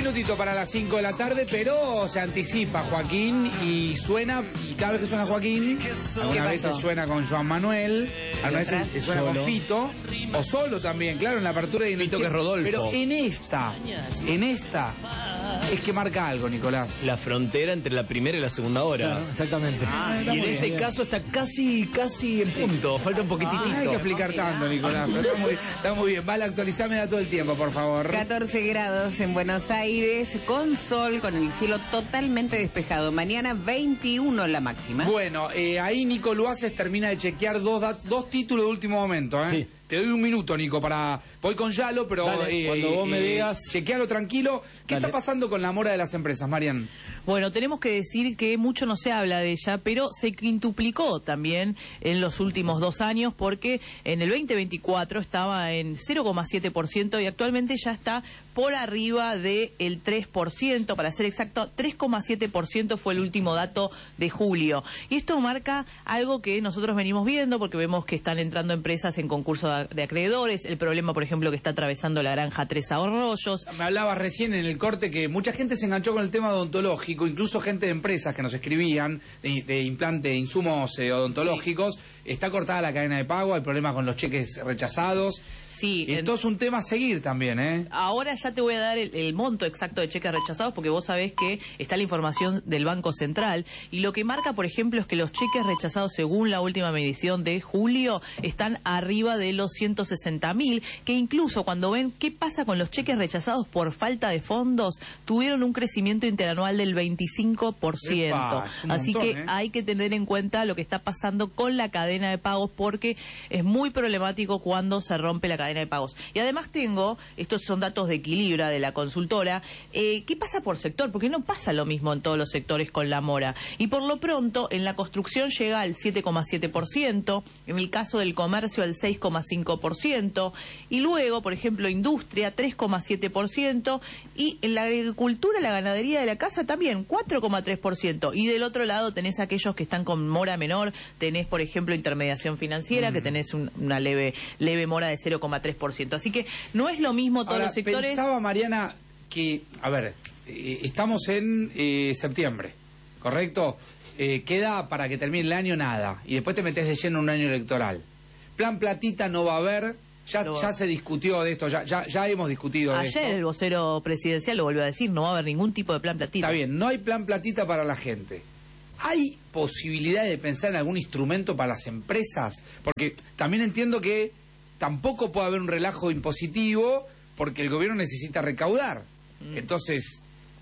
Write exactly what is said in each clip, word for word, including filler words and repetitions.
minutito para las cinco de la tarde, pero se anticipa Joaquín y suena, y cada vez que suena Joaquín, algunas veces suena con Joan Manuel, algunas veces suena solo con Fito, o solo también, claro, en la apertura de Fito, que es Rodolfo. Pero en esta, en esta, es que marca algo, Nicolás. La frontera entre la primera y la segunda hora. Claro, exactamente. Ah, y en este bien. caso está casi, casi en punto, falta un poquitito. Ah, no hay que explicar tanto, Nicolás, pero está muy, está muy bien. Vale, actualizame todo el tiempo, por favor. catorce grados en Buenos Aires, con sol, con el cielo totalmente despejado. Mañana veintiuno la máxima. Bueno, eh, ahí Nico Luaces termina de chequear dos, dos títulos de último momento, ¿eh? Sí. Te doy un minuto, Nico, para... Voy con Yalo, pero... Dale, eh, cuando vos me eh, digas... Chequealo tranquilo. ¿Qué Dale. está pasando con la mora de las empresas, Marian? Bueno, tenemos que decir que mucho no se habla de ella, pero se quintuplicó también en los últimos dos años, porque en el veinte veinticuatro estaba en cero coma siete por ciento y actualmente ya está por arriba del tres por ciento, para ser exacto, tres coma siete por ciento fue el último dato de julio. Y esto marca algo que nosotros venimos viendo, porque vemos que están entrando empresas en concurso de acreedores, el problema, por ejemplo, que está atravesando la granja Tres Arroyos. Me hablabas recién en el corte que mucha gente se enganchó con el tema odontológico, incluso gente de empresas que nos escribían, de, de implante, de insumos eh, odontológicos. Sí. Está cortada la cadena de pago, hay problemas con los cheques rechazados. Sí. Esto en... es un tema a seguir también, ¿eh? Ahora ya te voy a dar el, el monto exacto de cheques rechazados, porque vos sabés que está la información del Banco Central, y lo que marca, por ejemplo, es que los cheques rechazados, según la última medición de julio, están arriba de los ciento sesenta mil, que incluso cuando ven qué pasa con los cheques rechazados por falta de fondos, tuvieron un crecimiento interanual del veinticinco por ciento. Epa, es un Así montón, que ¿eh? hay que tener en cuenta lo que está pasando con la cadena de pagos, porque es muy problemático cuando se rompe la cadena de pagos. Y además tengo, estos son datos de Equilibra, de la consultora, eh, ¿qué pasa por sector? Porque no pasa lo mismo en todos los sectores con la mora. Y por lo pronto, en la construcción llega al siete coma siete por ciento, en el caso del comercio al seis coma cinco por ciento, y luego, por ejemplo, industria tres coma siete por ciento, y en la agricultura, la ganadería de la casa también cuatro coma tres por ciento. Y del otro lado tenés aquellos que están con mora menor, tenés, por ejemplo, intermediación financiera, mm. que tenés un, una leve leve mora de cero coma tres por ciento. Así que no es lo mismo todos Ahora, los sectores. Pensaba, Mariana, que, a ver, eh, estamos en eh, septiembre, ¿correcto? Eh, queda para que termine el año nada, y después te metes de lleno en un año electoral. Plan platita no va a haber, ya, no. ya se discutió de esto, ya, ya, ya hemos discutido de esto. Ayer el vocero presidencial lo volvió a decir, no va a haber ningún tipo de plan platita. Está bien, no hay plan platita para la gente. ¿Hay posibilidad de pensar en algún instrumento para las empresas? Porque también entiendo que tampoco puede haber un relajo impositivo porque el gobierno necesita recaudar. Mm. Entonces,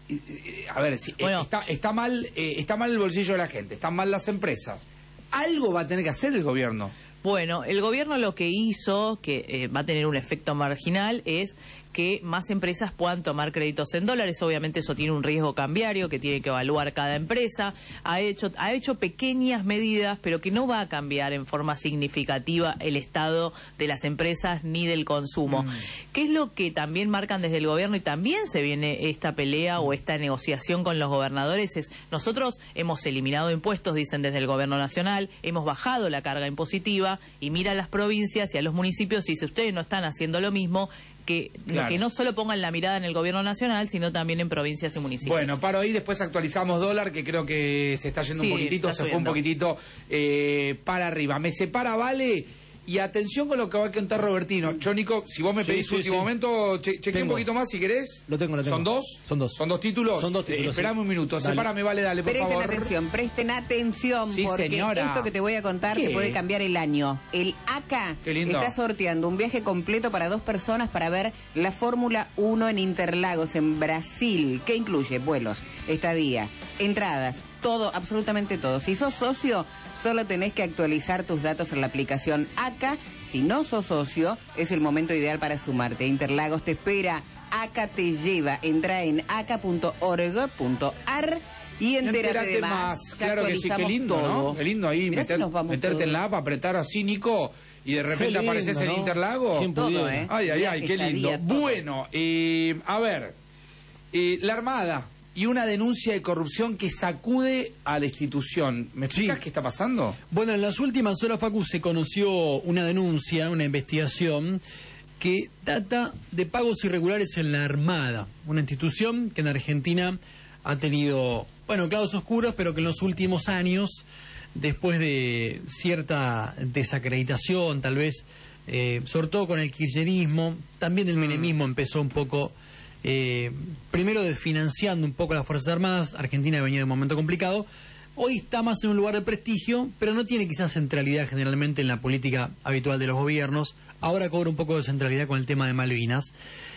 eh, a ver, si, bueno. eh, está, está, mal, eh, está mal el bolsillo de la gente, están mal las empresas. Algo va a tener que hacer el gobierno. Bueno, el gobierno lo que hizo, que eh, va a tener un efecto marginal, es que más empresas puedan tomar créditos en dólares. Obviamente eso tiene un riesgo cambiario que tiene que evaluar cada empresa. Ha hecho, ha hecho pequeñas medidas, pero que no va a cambiar en forma significativa el estado de las empresas ni del consumo. Mm. ¿Qué es lo que también marcan desde el gobierno? Y también se viene esta pelea o esta negociación con los gobernadores. Es, nosotros hemos eliminado impuestos, dicen desde el gobierno nacional, hemos bajado la carga impositiva, y mira a las provincias y a los municipios y dice, ustedes no están haciendo lo mismo, que, claro. que no solo pongan la mirada en el gobierno nacional, sino también en provincias y municipios. Bueno, paro ahí, después actualizamos dólar, que creo que se está yendo sí, un poquitito, se subiendo. fue un poquitito eh, para arriba. Me separa, Vale, y atención con lo que va a contar Robertino. Yo, Nico, si vos me pedís sí, sí, último sí. momento, che, chequeé un poquito más si querés. Lo tengo, lo tengo. ¿Son dos? Son dos. ¿Son dos títulos? Son dos títulos. Eh, esperame sí. un minuto, dale. sepárame, Vale, dale, por presten favor. Presten atención, presten atención, sí, porque señora. esto que te voy a contar ¿Qué? te puede cambiar el año. El A C A está sorteando un viaje completo para dos personas para ver la Fórmula uno en Interlagos, en Brasil, que incluye vuelos, estadía, entradas, todo, absolutamente todo. Si sos socio, solo tenés que actualizar tus datos en la aplicación A C A. Si no sos socio, es el momento ideal para sumarte. Interlagos te espera, A C A te lleva. Entra en a c a punto org punto a r y entérate, entérate de más. más. Claro que sí, qué lindo, todo. ¿no? Qué lindo ahí meter, si meterte todo. en la app, apretar así, Nico, y de repente lindo, apareces ¿no? en Interlagos. Todo, ¿eh? Ay, ay, ay, qué lindo. Todo. Bueno, eh, a ver, eh, la Armada y una denuncia de corrupción que sacude a la institución. ¿Me explicas sí. qué está pasando? Bueno, en las últimas horas, Facu, se conoció una denuncia, una investigación que data de pagos irregulares en la Armada, una institución que en Argentina ha tenido, bueno, claros oscuros, pero que en los últimos años, después de cierta desacreditación, tal vez, eh, sobre todo con el kirchnerismo, también el menemismo empezó un poco, eh, primero desfinanciando un poco las Fuerzas Armadas. Argentina venía de un momento complicado. Hoy está más en un lugar de prestigio, pero no tiene quizás centralidad generalmente en la política habitual de los gobiernos. Ahora cobra un poco de centralidad con el tema de Malvinas.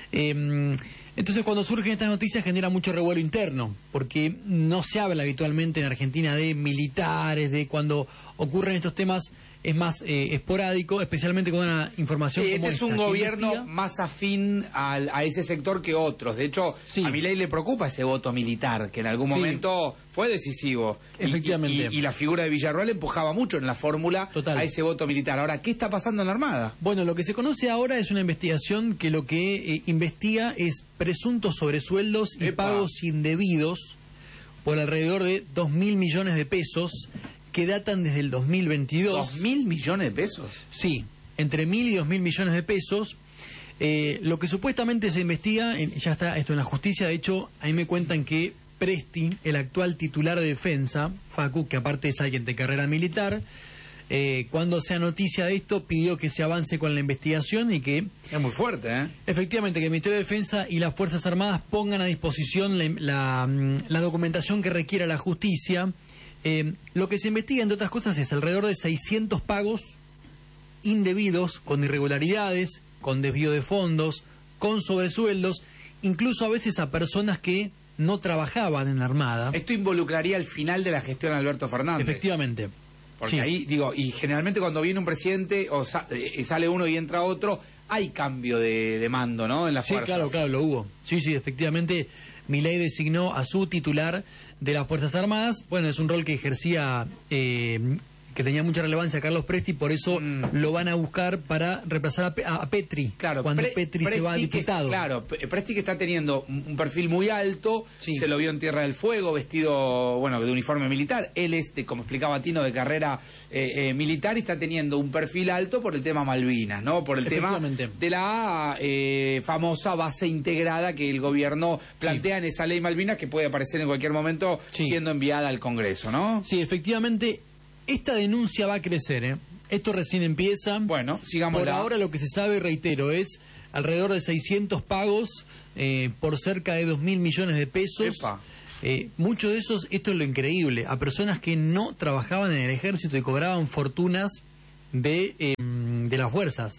Eh, entonces, cuando surgen estas noticias genera mucho revuelo interno, porque no se habla habitualmente en Argentina de militares, de cuando ocurren estos temas es más eh, esporádico, especialmente con una información sí, como este esta. es un gobierno investiga... más afín al, a ese sector que otros. De hecho, sí. a Milei le preocupa ese voto militar, que en algún sí. momento fue decisivo. Efectivamente. Y, y, y la figura de Villarroel empujaba mucho en la fórmula a ese voto militar. Ahora, ¿qué está pasando en la Armada? Bueno, lo que se conoce ahora es una investigación que lo que eh, investiga es presuntos sobresueldos y Epa. pagos indebidos por alrededor de dos mil millones de pesos que datan desde el dos mil veintidós. ¿Dos mil millones de pesos? Sí, entre mil y dos mil millones de pesos. Eh, lo que supuestamente se investiga, en, ya está esto en la justicia. De hecho, ahí me cuentan que Presti, el actual titular de defensa, Facu, que aparte es alguien de carrera militar, eh, cuando sea noticia de esto, pidió que se avance con la investigación y que... Es muy fuerte, ¿eh? Efectivamente, que el Ministerio de Defensa y las Fuerzas Armadas pongan a disposición la, la, la documentación que requiera la justicia. Eh, lo que se investiga, entre otras cosas, es alrededor de seiscientos pagos indebidos, con irregularidades, con desvío de fondos, con sobresueldos, incluso a veces a personas que no trabajaban en la Armada. Esto involucraría el final de la gestión de Alberto Fernández. Efectivamente. Porque sí. ahí, digo, y generalmente cuando viene un presidente o sa eh, sale uno y entra otro, hay cambio de, de mando, ¿no? En las sí, fuerzas. Sí, claro, claro, lo hubo. Sí, sí, efectivamente, Milei designó a su titular de las Fuerzas Armadas. Bueno, es un rol que ejercía, eh, que tenía mucha relevancia Carlos Presti, por eso mm. lo van a buscar para reemplazar a, Pe a Petri, claro, cuando Pre Petri Presti se va a diputado. Que, claro, Presti que está teniendo un perfil muy alto, sí. se lo vio en Tierra del Fuego, vestido, bueno, de uniforme militar. Él es, de, como explicaba Tino, de carrera eh, eh, militar, y está teniendo un perfil alto por el tema Malvinas, ¿no? Por el tema de la eh, famosa base integrada que el gobierno plantea sí. en esa ley Malvinas, que puede aparecer en cualquier momento sí. siendo enviada al Congreso, ¿no? Sí, efectivamente. Esta denuncia va a crecer, ¿eh? Esto recién empieza. Bueno, sigamos. Por ahora lo que se sabe, reitero, es alrededor de seiscientos pagos eh, por cerca de dos mil millones de pesos. Eh, muchos de esos, esto es lo increíble, a personas que no trabajaban en el ejército y cobraban fortunas de, eh, de las fuerzas.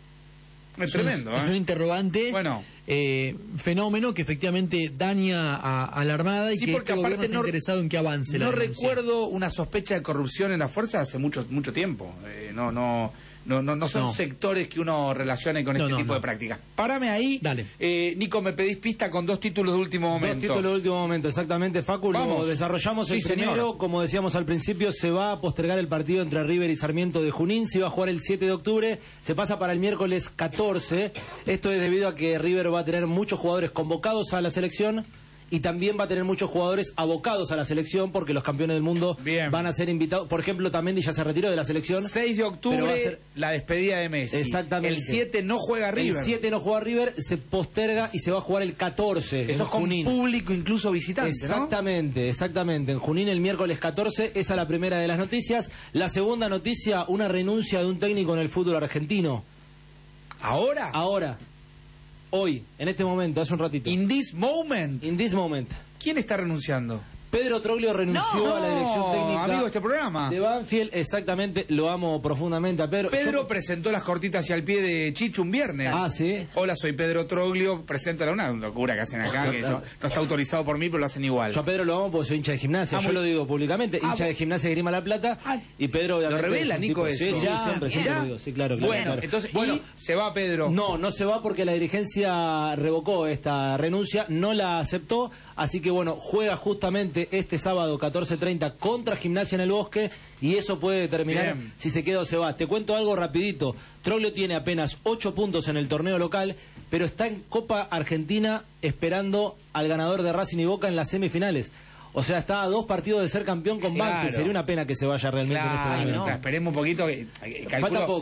Es tremendo, ¿eh? Es un interrogante, bueno. eh, fenómeno que efectivamente daña a, a la Armada y sí, que porque este aparte gobierno no, está interesado en que avance no la denuncia. recuerdo una sospecha de corrupción en la fuerza hace mucho mucho tiempo. Eh, no, no, no, no, no son no. sectores que uno relacione con este no, no, tipo no. de prácticas. Párame ahí. Dale. Eh, Nico, me pedís pista con dos títulos de último momento. Dos títulos de último momento, exactamente, Facu. Lo desarrollamos sí, el primero, señor. Como decíamos al principio, se va a postergar el partido entre River y Sarmiento de Junín. Se iba a jugar el siete de octubre, se pasa para el miércoles catorce. Esto es debido a que River va a tener muchos jugadores convocados a la selección y también va a tener muchos jugadores abocados a la selección porque los campeones del mundo Bien. van a ser invitados. Por ejemplo, Tamendi ya se retiró de la selección. seis de octubre, ser... la despedida de Messi. Exactamente. El siete no juega River. El siete no juega River, se posterga y se va a jugar el catorce. Eso es con Junín. Público, incluso visitante, Exactamente, ¿no? exactamente. En Junín el miércoles catorce, esa es la primera de las noticias. La segunda noticia, una renuncia de un técnico en el fútbol argentino. ¿Ahora? Ahora. Hoy, en este momento, hace un ratito. In this moment. In this moment. ¿Quién está renunciando? Pedro Troglio renunció no, a la dirección técnica. Amigo de este programa. De Banfield, exactamente, lo amo profundamente a Pedro. Pedro Yo... presentó las cortitas hacia el pie de Chicho un viernes. Ah, ¿sí? Hola, soy Pedro Troglio, preséntala, una locura que hacen acá, que no, no está autorizado por mí, pero lo hacen igual. Yo a Pedro lo amo porque soy hincha de Gimnasia, ah, yo muy... lo digo públicamente, ah, hincha de Gimnasia de Grima La Plata, ah, y Pedro... Lo revela, Nico, eso. Sí, sí, ya, siempre, siempre lo digo, sí, claro. claro bueno, claro. entonces, bueno, se va Pedro. No, no se va porque la dirigencia revocó esta renuncia, no la aceptó, así que bueno, juega justamente este sábado catorce treinta contra Gimnasia en el Bosque y eso puede determinar Bien. si se queda o se va. Te cuento algo rapidito. Troglio tiene apenas ocho puntos en el torneo local, pero está en Copa Argentina esperando al ganador de Racing y Boca en las semifinales. O sea, está a dos partidos de ser campeón con claro. Banfield. Sería una pena que se vaya realmente claro, en este momento. No. Esperemos un poquito. Que, Falta poco.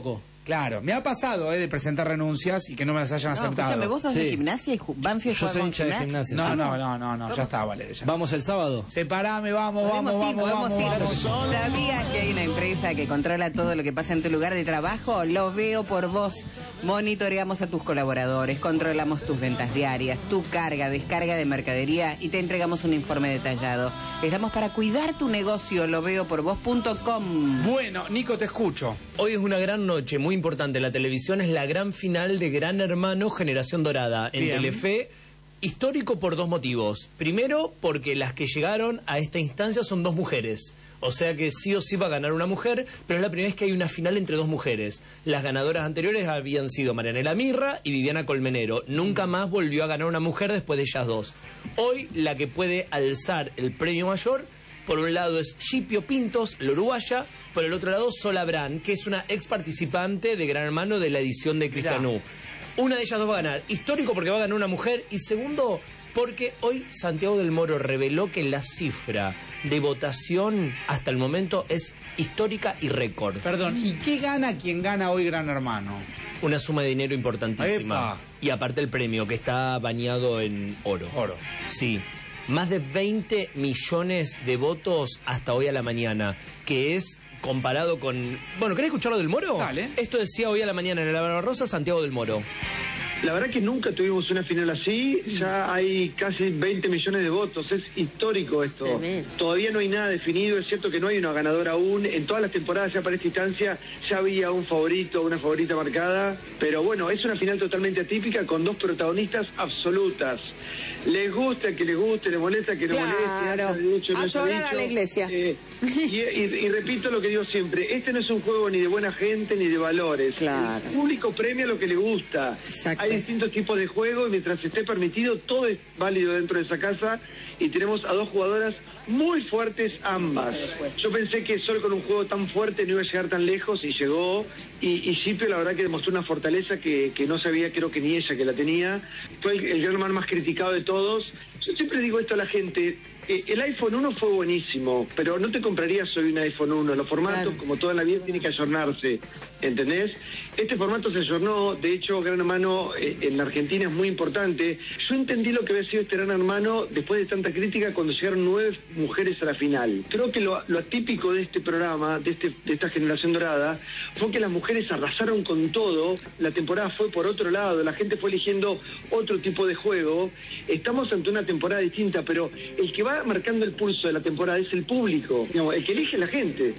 Claro, me ha pasado eh, de presentar renuncias y que no me las hayan no, aceptado. Escúchame, vos sos Sí. de gimnasia y ju- Banfield Yo juega soy con hincha de gimnasia. gimnasia. No, sí. no, no, no, no, ya está, Valeria. ya. ¿Vamos el sábado? Separame, vamos, vamos, Podemos ir, vamos, podemos vamos, ir. vamos. ¿Sabías que hay una empresa que controla todo lo que pasa en tu lugar de trabajo? Lo veo por vos. Monitoreamos a tus colaboradores, controlamos tus ventas diarias, tu carga, descarga de mercadería y te entregamos un informe detallado. Estamos para cuidar tu negocio, lo veo por vos punto com. Bueno, Nico, te escucho. Hoy es una gran noche, muy importante. La televisión es la gran final de Gran Hermano Generación Dorada en Bien. Telefe. Histórico por dos motivos. Primero, porque las que llegaron a esta instancia son dos mujeres. O sea que sí o sí va a ganar una mujer, pero es la primera vez que hay una final entre dos mujeres. Las ganadoras anteriores habían sido Marianela Mirra y Viviana Colmenero. Nunca más volvió a ganar una mujer después de ellas dos. Hoy la que puede alzar el premio mayor, por un lado es Scipio Pintos, la uruguaya, por el otro lado Sola Bran, que es una ex participante de Gran Hermano de la edición de Cristianú. Una de ellas dos va a ganar. Histórico porque va a ganar una mujer y segundo porque hoy Santiago del Moro reveló que la cifra de votación hasta el momento es histórica y récord. Perdón, ¿y qué gana quien gana hoy Gran Hermano? Una suma de dinero importantísima. Epa. Y aparte el premio, que está bañado en oro. Oro. Sí. Más de veinte millones de votos hasta hoy a la mañana, que es comparado con... Bueno, ¿querés escucharlo del Moro? Dale. Esto decía hoy a la mañana en el Barbarossa Santiago del Moro. La verdad que nunca tuvimos una final así, ya hay casi veinte millones de votos, es histórico esto. Tremendo. Todavía no hay nada definido, es cierto que no hay una ganadora aún, en todas las temporadas ya para esta instancia ya había un favorito, una favorita marcada, pero bueno, es una final totalmente atípica con dos protagonistas absolutas. Les gusta que les guste, les molesta que les Claro. moleste, haya dicho, no A haya llorar a dicho. la iglesia. Eh, y, y- y repito lo que digo siempre, este no es un juego ni de buena gente ni de valores. Claro. El público premia lo que le gusta. Exacto. Hay distintos tipos de juego y mientras esté permitido todo es válido dentro de esa casa y tenemos a dos jugadoras muy fuertes ambas. Yo pensé que Sol con un juego tan fuerte no iba a llegar tan lejos y llegó y, y Scipio la verdad que demostró una fortaleza que, que no sabía, creo que ni ella que la tenía. Fue el, el gran hermano más criticado de todos. Yo siempre digo esto a la gente, eh, el iPhone uno fue buenísimo, pero no te comprarías hoy un iPhone uno, los formatos Claro. como toda la vida tienen que ayornarse, ¿entendés? Este formato se ayornó, de hecho Gran Hermano eh, en la Argentina es muy importante. Yo entendí lo que había sido este Gran Hermano después de tanta crítica cuando llegaron nueve mujeres a la final. Creo que lo, lo atípico de este programa, de, este, de esta generación dorada, fue que las mujeres arrasaron con todo, la temporada fue por otro lado, la gente fue eligiendo otro tipo de juego. Estamos ante una temporada distinta, pero el que va marcando el pulso de la temporada es el público, digamos, el que elige la gente.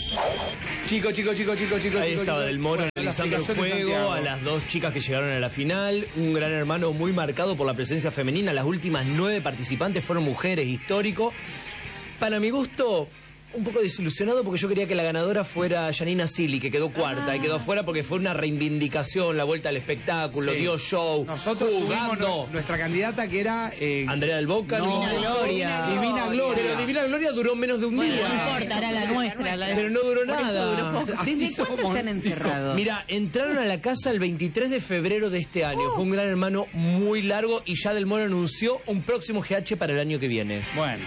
Chicos, chicos, chicos, chicos, chicos. Ahí chicos, estaba chicos. Del Moro Bueno, la analizando el explicación de juego, Santiago. a las dos chicas que llegaron a la final, un Gran Hermano muy marcado por la presencia femenina, las últimas nueve participantes fueron mujeres, histórico. Para mi gusto, un poco desilusionado porque yo quería que la ganadora fuera Janina Silly, que quedó cuarta, y quedó fuera porque fue una reivindicación, la vuelta al espectáculo, Sí. dio show, Nosotros tuvimos jugando. nu- nuestra candidata que era... eh, Andrea del Boca, no, Divina Gloria. Divina Gloria. Pero Divina Gloria duró menos de un Bueno, día. no importa, era la nuestra. La... Pero no duró Por eso duró nada. poco. Así ¿Desde cuándo somos, están encerrados? Mira, entraron a la casa el veintitrés de febrero de este año. Fue un Gran Hermano muy largo y ya Del Moro anunció un próximo G H para el año que viene. Bueno.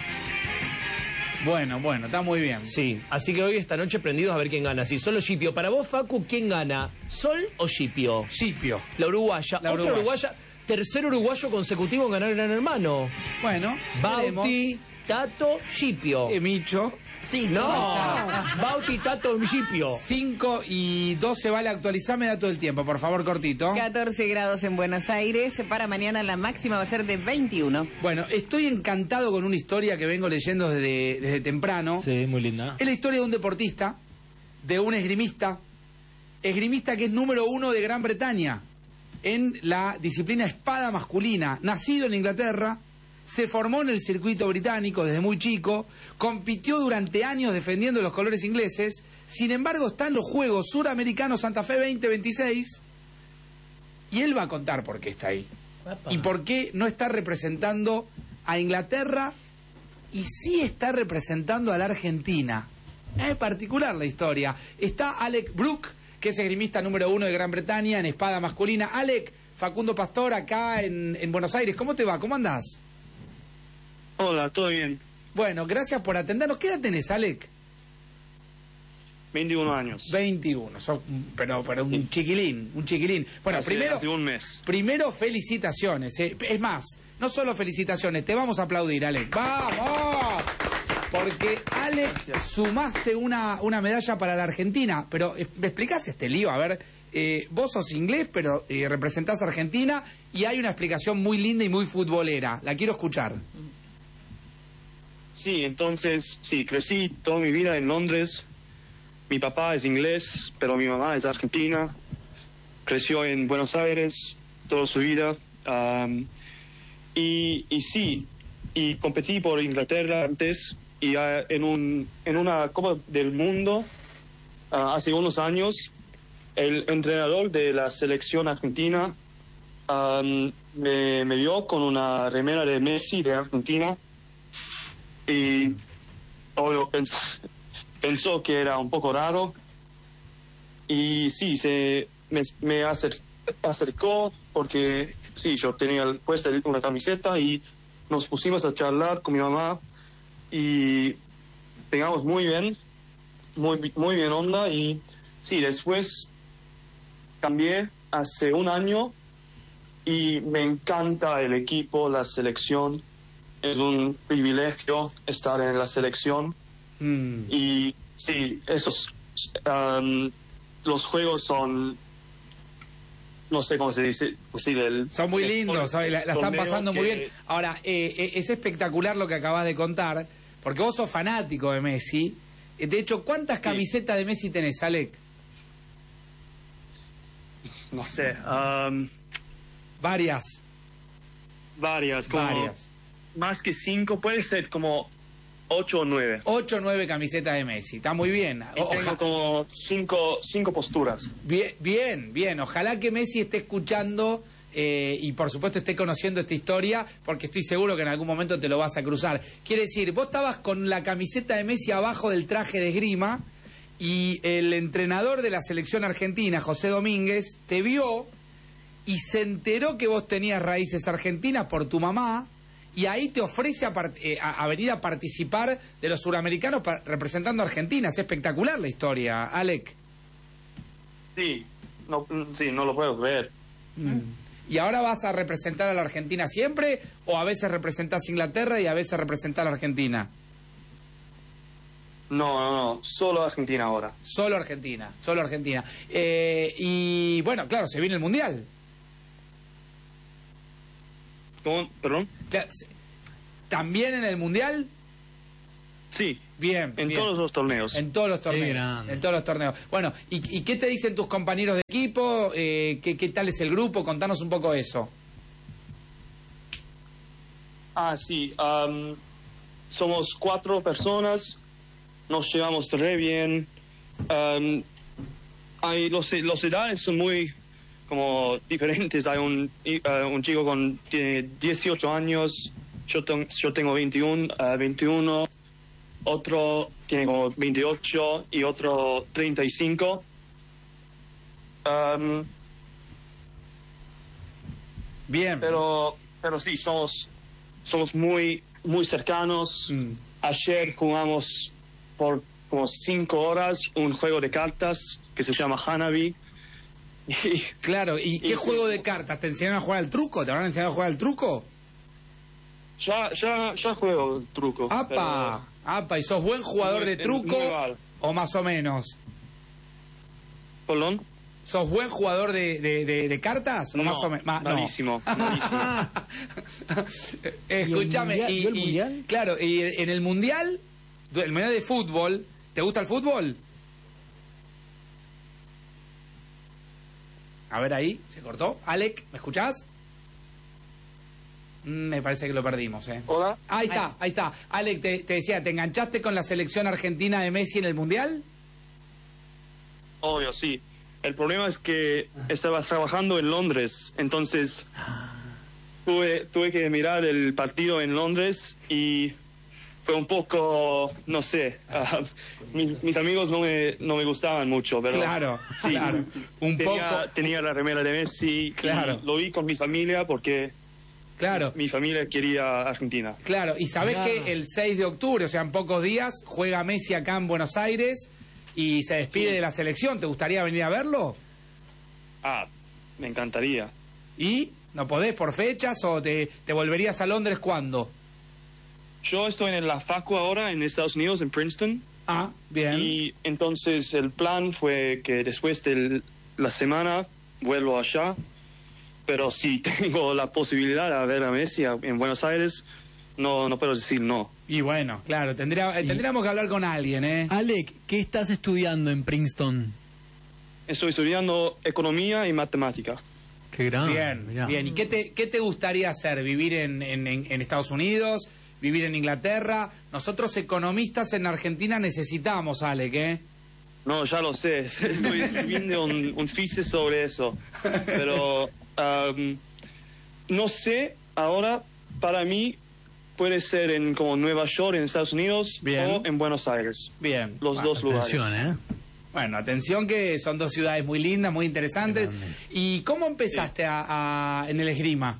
Bueno, bueno, está muy bien. Sí, así que hoy esta noche prendidos a ver quién gana. Si Sol o Scipio. Para vos, Facu, ¿quién gana? ¿Sol o Scipio? Scipio. La uruguaya. La Otra uruguaya. uruguaya. Tercer uruguayo consecutivo en ganar Gran Hermano. Bueno, veremos. Bauti, Tato, Scipio. Eh, Micho. No, Bauti, Tato, Scipio. cinco y doce vale actualizarme dato del tiempo, por favor, cortito. catorce grados en Buenos Aires, para mañana la máxima va a ser de veintiuno. Bueno, estoy encantado con una historia que vengo leyendo desde, desde temprano. Sí, muy linda. Es la historia de un deportista, de un esgrimista, esgrimista que es número uno de Gran Bretaña en la disciplina espada masculina, nacido en Inglaterra, se formó en el circuito británico desde muy chico, compitió durante años defendiendo los colores ingleses, sin embargo está en los Juegos Suramericanos Santa Fe veinte veintiséis y él va a contar por qué está ahí y por qué no está representando a Inglaterra y sí está representando a la Argentina. Es particular la historia. Está Alec Brook, que es esgrimista número uno de Gran Bretaña en espada masculina. Alec, Facundo Pastor acá en, en Buenos Aires. ¿Cómo te va? ¿Cómo andás? Hola, ¿todo bien? Bueno, gracias por atendernos. ¿Qué edad tenés, Alec? veintiuno años. veintiuno, sos, pero, pero un chiquilín, un chiquilín. Bueno, hace, primero, hace un mes. Primero, felicitaciones. Eh. Es más, no solo felicitaciones, te vamos a aplaudir, Alex. ¡Vamos! Porque, Alex, Gracias. sumaste una, una medalla para la Argentina. Pero, ¿me explicás este lío? A ver, eh, vos sos inglés, pero eh, representás a Argentina y hay una explicación muy linda y muy futbolera. La quiero escuchar. Sí, entonces, sí, crecí toda mi vida en Londres. Mi papá es inglés, pero mi mamá es argentina. Creció en Buenos Aires toda su vida. Um, y, y sí, y competí por Inglaterra antes. Y uh, en, un, en una Copa del Mundo, uh, hace unos años, el entrenador de la selección argentina um, me, me vio con una remera de Messi de Argentina. Y obvio, pens pensó que era un poco raro y sí, se me, me acer acercó porque sí, yo tenía puesta una camiseta y nos pusimos a charlar con mi mamá y pegamos muy bien, muy, muy bien onda y sí, después cambié hace un año y me encanta el equipo, la selección. Es un privilegio estar en la selección. Mm. Y sí, esos um, los juegos son, no sé cómo se dice, pues sí, del, son muy lindos, la, la están pasando que... muy bien. Ahora, eh, es espectacular lo que acabas de contar, porque vos sos fanático de Messi. De hecho, ¿cuántas sí. camisetas de Messi tenés, Alec? No sé. Um, varias. Varias. Como... Varias. Más que cinco, puede ser como ocho o nueve. Ocho o nueve camisetas de Messi, está muy bien. Y tengo como cinco, cinco posturas. Bien, bien, bien. Ojalá que Messi esté escuchando eh, y por supuesto esté conociendo esta historia, porque estoy seguro que en algún momento te lo vas a cruzar. Quiere decir, vos estabas con la camiseta de Messi abajo del traje de esgrima y el entrenador de la selección argentina, José Domínguez, te vio y se enteró que vos tenías raíces argentinas por tu mamá. Y ahí te ofrece a, eh, a, a venir a participar de los suramericanos representando a Argentina. Es espectacular la historia, Alec. Sí, no, sí, no lo puedo creer. Mm. ¿Y ahora vas a representar a la Argentina siempre? ¿O a veces representás a Inglaterra y a veces representás a la Argentina? No, no, no, solo Argentina ahora. Solo Argentina, solo Argentina. Eh, y bueno, claro, se viene el Mundial. ¿Cómo? ¿Perdón? ¿También en el Mundial? Sí. Bien. En bien. todos los torneos. En todos los torneos. En todos los torneos. Bueno, ¿y, y qué te dicen tus compañeros de equipo? Eh, ¿qué, ¿Qué tal es el grupo? Contanos un poco eso. Ah, sí. Um, somos cuatro personas. Nos llevamos re bien. Um, hay los, los edades son muy... como diferentes. Hay un, uh, un chico con tiene dieciocho años, yo, ten, yo tengo veintiuno, uh, veintiuno, otro tiene como veintiocho y otro treinta y cinco. Um, Bien. Pero, pero sí, somos, somos muy, muy cercanos. Mm. Ayer jugamos por como cinco horas un juego de cartas que se llama Hanabi. Y, claro, ¿y qué y, juego de cartas? ¿Te enseñaron a jugar al truco? ¿Te habrán enseñado a jugar al truco? Ya, ya, ya juego el truco. ¡Apa! Pero... ¡Apa! ¿Y sos buen jugador de truco o más o menos? ¿Perdón? ¿Sos buen jugador de, de, de, de cartas? ¿O no, más o menos? malísimo, no. malísimo. Escúchame, ¿Y, el mundial, y, ¿y el mundial? Y, claro, y en el Mundial, el Mundial de Fútbol, ¿te gusta el fútbol? A ver ahí, se cortó. Alec, ¿me escuchás? Mm, me parece que lo perdimos, ¿eh? Hola. Ahí está, ahí está. Alec, te, te decía, ¿te enganchaste con la selección argentina de Messi en el Mundial? Obvio, sí. El problema es que estaba trabajando en Londres, entonces tuve, tuve que mirar el partido en Londres y fue un poco, no sé, uh, mis, mis amigos no me, no me gustaban mucho, pero claro, sí, claro. Un tenía, poco... tenía la remera de Messi, claro. Y lo vi con mi familia porque claro. mi familia quería Argentina. Claro, y sabés claro. que el seis de octubre, o sea, en pocos días, juega Messi acá en Buenos Aires y se despide Sí. de la selección. ¿Te gustaría venir a verlo? Ah, me encantaría. ¿Y no podés por fechas o te, te volverías a Londres cuándo? Yo estoy en la facu ahora en Estados Unidos, en Princeton. Ah, bien. Y entonces el plan fue que después de la semana vuelvo allá. Pero si tengo la posibilidad de ver a Messi en Buenos Aires, no, no puedo decir no. Y bueno, claro, tendría, eh, tendríamos que hablar con alguien, ¿eh? Alec, ¿qué estás estudiando en Princeton? Estoy estudiando economía y matemática. Qué gran. Bien, mirá. bien. ¿Y qué te, qué te gustaría hacer? ¿Vivir en, en, en- en Estados Unidos? ¿Vivir en Inglaterra? Nosotros economistas en Argentina necesitamos, Alec, ¿eh? No, ya lo sé. Estoy escribiendo un, un thesis sobre eso. Pero um, no sé, ahora para mí puede ser en como Nueva York, en Estados Unidos, Bien. o en Buenos Aires. Bien. Los Bueno, dos lugares. Atención, ¿eh? Bueno, atención que son dos ciudades muy lindas, muy interesantes. Grande. ¿Y cómo empezaste a, a- en el esgrima?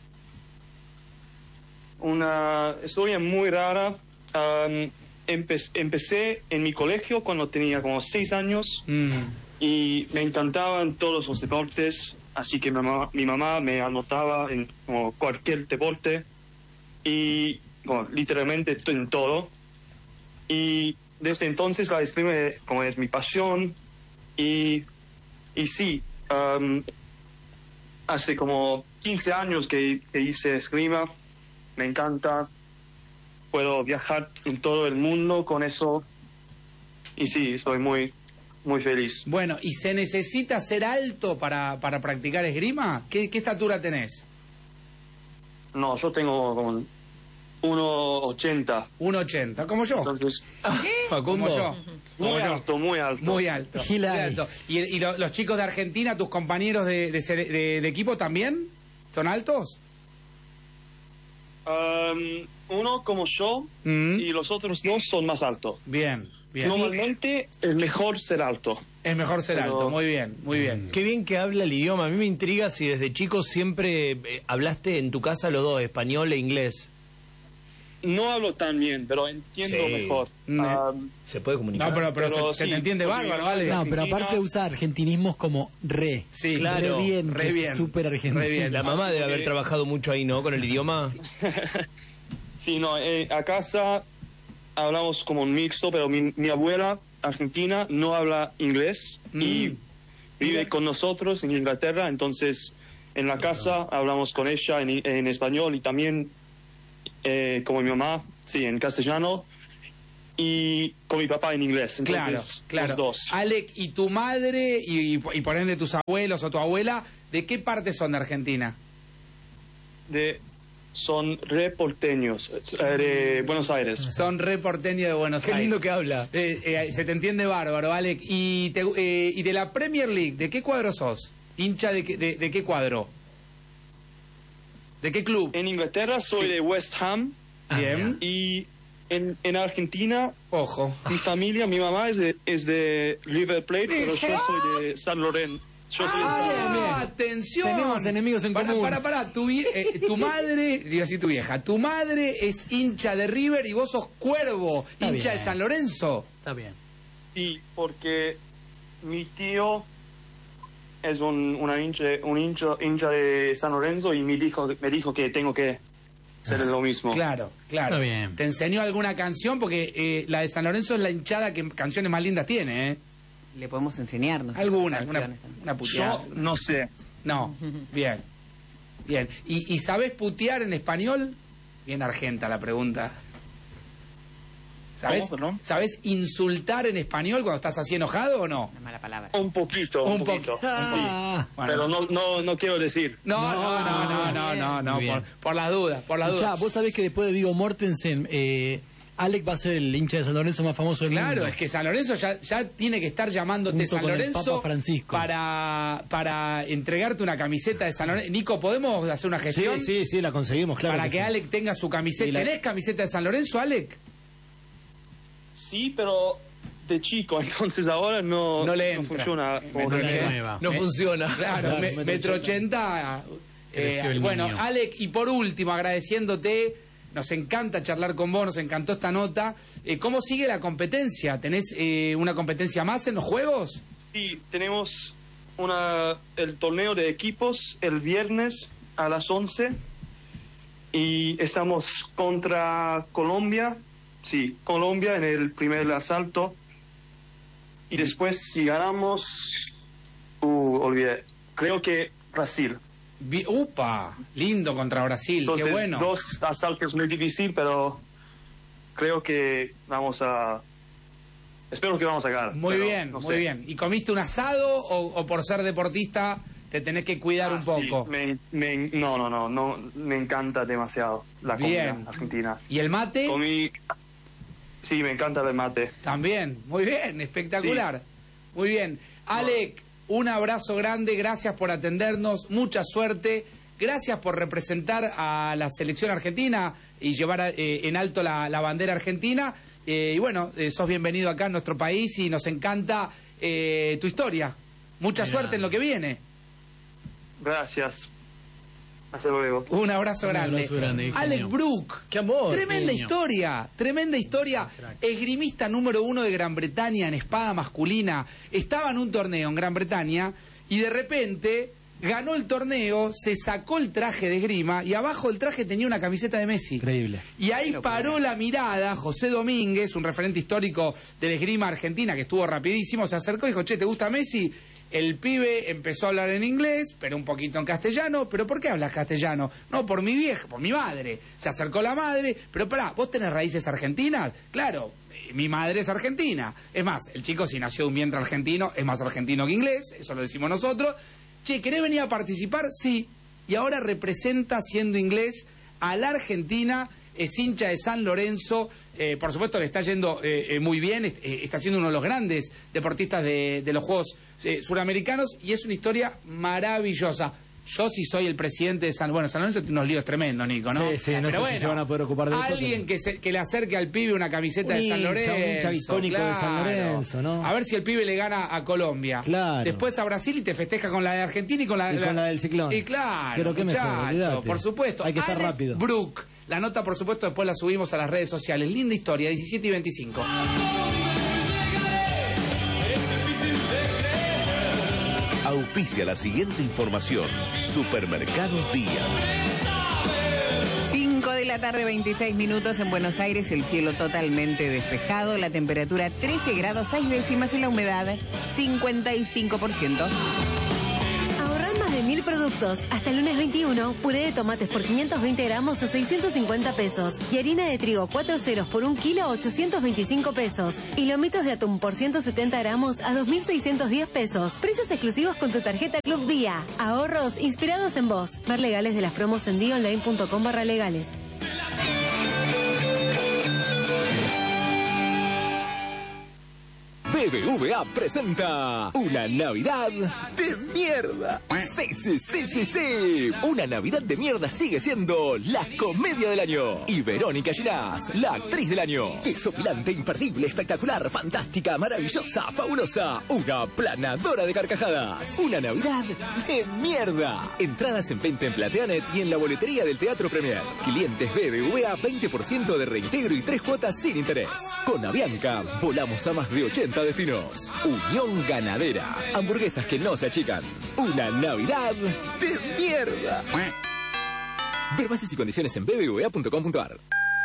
Una historia muy rara. Um, empe- empecé en mi colegio cuando tenía como seis años Mm, y me encantaban todos los deportes, así que mi mamá, mi mamá me anotaba en como cualquier deporte y bueno, literalmente estoy en todo. Y desde entonces la esgrima como es mi pasión y, y sí, um, hace como quince años que, que hice esgrima, me encanta, puedo viajar en todo el mundo con eso y sí, estoy muy, muy feliz. Bueno, ¿y se necesita ser alto para, para practicar esgrima? ¿Qué, qué estatura tenés? No, yo tengo como uno ochenta, uno ochenta, como yo. entonces Facundo. Como yo. muy Como yo. alto, muy alto. Muy alto. Muy Hilary. alto. ¿Y, y lo- los chicos de Argentina, tus compañeros de, de sele- de- de equipo también? ¿Son altos? Um, uno como yo Mm. y los otros dos son más altos. Bien, bien. Normalmente es mejor ser alto. Es mejor ser Pero- alto, muy bien, muy bien. Qué bien que habla el idioma. A mí me intriga si desde chico siempre eh, hablaste en tu casa los dos, español e inglés. No hablo tan bien, pero entiendo Sí. mejor. Mm. Um, ¿Se puede comunicar? No, pero, pero, Pero se, se sí, te entiende porque bárbaro, yo- ¿vale? No, pero Argentina- aparte usa argentinismos como re. Sí, claro, Re bien, re que es bien, súper argentino. re bien. La mamá debe haber trabajado mucho ahí, ¿no? Con el idioma. Sí, no, eh, a casa hablamos como un mixto, pero mi, mi abuela argentina no habla inglés y Mm. vive con nosotros en Inglaterra, entonces en la casa hablamos con ella en, en español y también eh, como mi mamá, sí, en castellano y con mi papá en inglés, Claro, entonces claro. los dos. Alec, ¿y tu madre y, y, y por ende tus abuelos o tu abuela, de qué parte son de Argentina? De, son re porteños, eh, de Buenos Aires. Son re porteños de Buenos Qué Aires. lindo que habla. Eh, eh, se te entiende bárbaro, Alec. ¿Y, te- eh, y de la Premier League, de qué cuadro sos? ¿Hincha de, qué- de, de qué cuadro? ¿De qué club? En Inglaterra soy Sí. de West Ham Bien. y en, en Argentina Ojo. mi familia, mi mamá es de, es de River Plate, pero yo soy de San Lorenzo. Yo soy de San Lorenzo. ¡Ah, atención! Tenemos enemigos en Pará, común. Pará, pará, tu, vie- eh, tu madre, digo así tu vieja, tu madre es hincha de River y vos sos Cuervo, Está hincha bien. de San Lorenzo. Está bien. Sí, porque mi tío es un, una hincha, un hincha, hincha de San Lorenzo y me dijo, me dijo que tengo que ser lo mismo. Claro, claro. Está bien. ¿Te enseñó alguna canción? Porque eh, la de San Lorenzo es la hinchada que canciones más lindas tiene, ¿eh? Le podemos enseñarnos. Alguna, alguna, canciones también. una puteada. Yo no sé. No, bien, bien. ¿Y, ¿Y sabes putear en español? Bien argenta la pregunta. ¿Sabes? ¿Cómo, perdón? ¿Sabes insultar en español cuando estás así enojado o no? Una mala palabra. Un poquito, un, Un po- poquito. Ah, Bueno. Pero no, no, no quiero decir. No, no, no, no, no, no, no, Muy bien. por, por las dudas, por las escuchá, dudas. vos sabés que después de Viggo Mortensen, eh, Alec va a ser el hincha de San Lorenzo más famoso del Claro, mundo. es que San Lorenzo ya, ya tiene que estar llamándote Junto San con el Lorenzo Papa Francisco. para, para entregarte una camiseta de San Lorenzo. Nico, ¿podemos hacer una Sí, gestión sí, sí, la conseguimos, claro. para que que sí. Alec tenga su camiseta? Y la- ¿Tenés camiseta de San Lorenzo, Alec? Sí, pero de chico, entonces ahora no, No le entra. funciona. Me como no que- le la nueva. No Me- funciona. Claro, Claro, me- metro metro ochenta. Creció el bueno, niño. Alec, y por último, agradeciéndote nos encanta charlar con vos, nos encantó esta nota. Eh, ¿Cómo sigue la competencia? ¿Tenés eh, una competencia más en los juegos? Sí, tenemos una el torneo de equipos el viernes a las once y estamos contra Colombia, sí, Colombia en el primer asalto. Y después, si ganamos, uh, olvidé, creo que Brasil. Vi, upa, lindo contra Brasil, Entonces, qué bueno. Dos asaltos muy difícil, pero creo que vamos a... Espero que vamos a ganar. Muy pero, bien, no muy sé. bien. ¿Y comiste un asado o, o por ser deportista te tenés que cuidar Ah, un poco? sí, me, me, no, no, no, no, me encanta demasiado la Bien. comida argentina. ¿Y el mate? Comí... Sí, me encanta el mate. También, muy bien, espectacular. Sí. Muy bien. Alec, un abrazo grande, gracias por atendernos, mucha suerte, gracias por representar a la selección argentina y llevar a, eh, en alto la, la bandera argentina. Eh, y bueno, eh, sos bienvenido acá en nuestro país y nos encanta eh, tu historia. Mucha Mira. suerte en lo que viene. Gracias. Hasta luego. Un abrazo Un grande. abrazo grande, Alec genio. Brook. ¡Qué amor! Tremenda genio. historia, tremenda historia. Esgrimista número uno de Gran Bretaña en espada masculina. Estaba en un torneo en Gran Bretaña y de repente ganó el torneo, se sacó el traje de esgrima y abajo del traje tenía una camiseta de Messi. Increíble. Y ahí paró la mirada José Domínguez, un referente histórico de la esgrima argentina que estuvo rapidísimo, se acercó y dijo, che, ¿te gusta Messi? El pibe empezó a hablar en inglés, pero un poquito en castellano. ¿Pero por qué hablas castellano? No, por mi vieja, por mi madre. Se acercó la madre, pero pará, ¿vos tenés raíces argentinas? Claro, eh, mi madre es argentina. Es más, el chico si nació de un vientre argentino, es más argentino que inglés, eso lo decimos nosotros. Che, ¿querés venir a participar? Sí. Y ahora representa, siendo inglés, a la Argentina, es hincha de San Lorenzo, eh, por supuesto le está yendo eh, eh, muy bien, eh, está siendo uno de los grandes deportistas de, de los Juegos eh, Suramericanos y es una historia maravillosa. Yo sí soy el presidente de San... Bueno, San Lorenzo tiene unos líos tremendos, Nico, ¿no? Sí, sí, no Pero sé bueno, si se van a poder ocupar de esto, alguien pero- que, se, que le acerque al pibe una camiseta Un de San hincha, un Lorenzo. hincha icónico de San Lorenzo, ¿no? A ver si el pibe le gana a Colombia. Claro. Después a Brasil y te festeja con la de Argentina y con la, Y con la del Ciclón. Y claro, Pero qué mejor, muchacho, olvídate. por supuesto. Hay que estar Alec rápido. Brook. La nota, por supuesto, después la subimos a las redes sociales. Linda historia, diecisiete y veinticinco. Auspicia la siguiente información. Supermercados Día. cinco de la tarde, veintiséis minutos en Buenos Aires, el cielo totalmente despejado, la temperatura trece grados seis décimas y la humedad cincuenta y cinco por ciento. Ahorrar más de mil productos. Hasta el lunes veintiuno, puré de tomates por quinientos veinte gramos a seiscientos cincuenta pesos. Y harina de trigo cuatro ceros por un kilo a ochocientos veinticinco pesos. Y lomitos de atún por ciento setenta gramos a dos mil seiscientos diez pesos. Precios exclusivos con tu tarjeta Club Día. Ahorros inspirados en vos. Ver legales de las promos en día online punto com barra legales. B B V A presenta una Navidad de mierda. Sí, sí, sí, sí, sí. Una Navidad de mierda sigue siendo la comedia del año. Y Verónica Ginás, la actriz del año. Desopilante, imperdible, espectacular, fantástica, maravillosa, fabulosa. Una planadora de carcajadas. Una Navidad de mierda. Entradas en venta en Plateanet y en la boletería del Teatro Premier. Clientes B B V A, veinte por ciento de reintegro y tres cuotas sin interés. Con Avianca, volamos a más de ochenta destinos. Unión Ganadera. Hamburguesas que no se achican. Una Navidad de mierda. Ver bases y condiciones en b b v a punto com punto a r.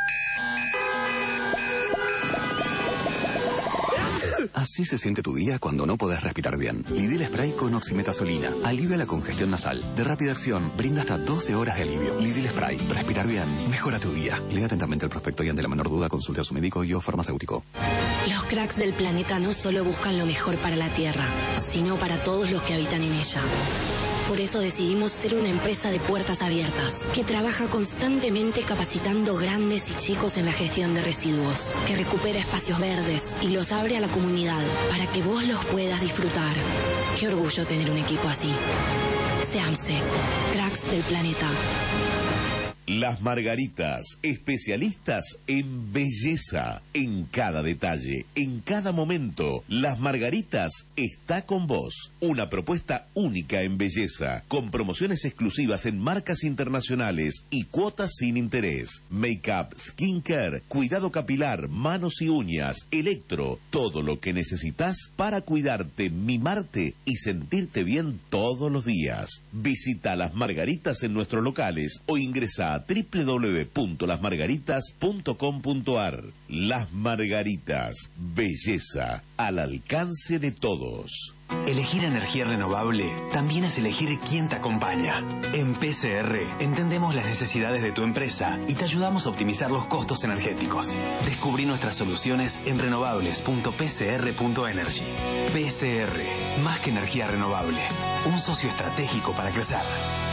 Así se siente tu día cuando no podés respirar bien. Lidil Spray con oximetazolina. Alivia la congestión nasal. De rápida acción, brinda hasta doce horas de alivio. Lidil Spray. Respirar bien. Mejora tu día. Lea atentamente el prospecto y ante la menor duda consulte a su médico y o farmacéutico. Los cracks del planeta no solo buscan lo mejor para la Tierra, sino para todos los que habitan en ella. Por eso decidimos ser una empresa de puertas abiertas, que trabaja constantemente capacitando grandes y chicos en la gestión de residuos, que recupera espacios verdes y los abre a la comunidad para que vos los puedas disfrutar. Qué orgullo tener un equipo así. SEAMSE, cracks del planeta. Las Margaritas, especialistas en belleza, en cada detalle, en cada momento. Las Margaritas está con vos. Una propuesta única en belleza, con promociones exclusivas en marcas internacionales y cuotas sin interés. Make-up, skincare, cuidado capilar, manos y uñas, electro, todo lo que necesitas para cuidarte, mimarte y sentirte bien todos los días. Visita Las Margaritas en nuestros locales o ingresa a doble u doble u doble u punto las margaritas punto com punto a r. Las Margaritas, belleza al alcance de todos. Elegir energía renovable también es elegir quién te acompaña. En P C R entendemos las necesidades de tu empresa y te ayudamos a optimizar los costos energéticos. Descubrí nuestras soluciones en renovables punto p c r punto energy. P C R, más que energía renovable, un socio estratégico para crecer.